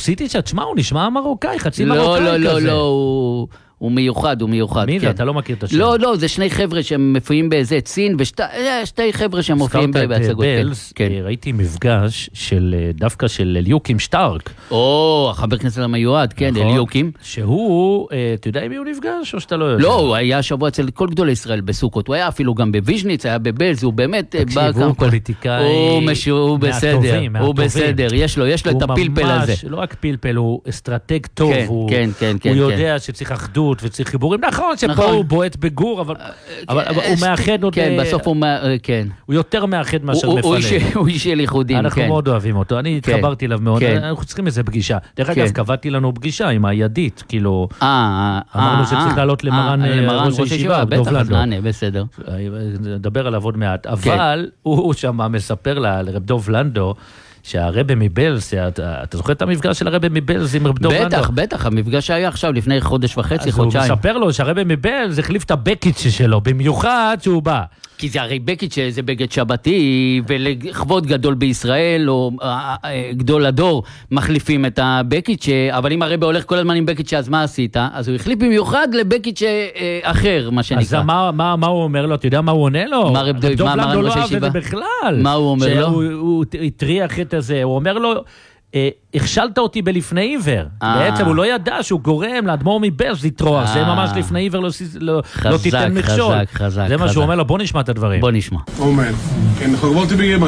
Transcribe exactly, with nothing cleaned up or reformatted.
רוסית, שתשמע, הוא נשמע מרוקאי, חצי לא, מרוקאי לא, כזה. לא, לא, הוא... הוא מיוחד, הוא מיוחד. מי כן. זה? אתה לא מכיר את השם? לא, לא, זה שני חבר'ה שהם מופיעים באיזה צין, ושתי חבר'ה שהם מופיעים בהצגות. בבלס, כן. ראיתי מפגש של, דווקא של אליוקים שטארק. או, החבר כנסת המיועד, כן, אליוקים. שהוא, אתה יודע עם מי הוא נפגש, או שאתה לא יודע? לא, הוא היה שבוע אצל כל גדולי ישראל בסוכות. הוא היה אפילו גם בוויז'ניץ, היה בבלס, הוא באמת... תקשיב, הוא פוליטיקאי... הוא בסדר, הוא בסדר, יש לו, יש לו את הפלפל הזה. לא רק פלפל, הוא אסטרטג טוב, הוא יודע שצריך אחדות וצריך חיבורים. נכון, שפה הוא בועט בגור, אבל הוא מאחד עוד... כן, בסוף הוא... כן. הוא יותר מאחד מאשר מפלג. הוא איש של ייחודים, כן. אנחנו מאוד אוהבים אותו, אני התחברתי אליו מאוד, אנחנו צריכים איזה פגישה. דרך אגב, קבעתי לנו פגישה עם הידית, כאילו... אמרנו שצריך לעלות למרן ראש הישיבה, דוב לנדו. בסדר. נדבר עליו עוד מעט. אבל הוא שם מספר לרב דוב לנדו, שהרבא מבלס, אתה זוכר את המפגש של הרבא מבלס עם רב דוב לנדו? בטח, בטח, המפגש היה עכשיו לפני חודש וחצי, חודשיים. אז הוא מספר לו שהרבא מבלס החליף את הבקיץ' שלו, במיוחד שהוא בא. כי זה הרי בקיץ' זה בגד שבתי, ולכבוד גדול בישראל, או גדול הדור, מחליפים את הבקיץ', אבל אם הרבא הולך כל הזמן עם בקיץ', אז מה עשית? אז הוא החליף במיוחד לבקיץ' אחר, מה שנקרא. אז מה הוא אומר לו? אתה יודע מה הוא עונה לו? מה רב דוב לנדו לא אהב את זה בכלל. מה הוא אומר לו? שהוא הטריח את הזה, הוא אומר לו, הכשלת אותי בלפני עיוור. בעצם הוא לא ידע שהוא גורם לאדמו"ר מבלס לטרוח, זה ממש לפני עיוור לא תיתן מכשול. חזק, חזק. זה מה שהוא אומר לו, בוא נשמע את הדברים. בוא נשמע. Oh man, in gewone beginnen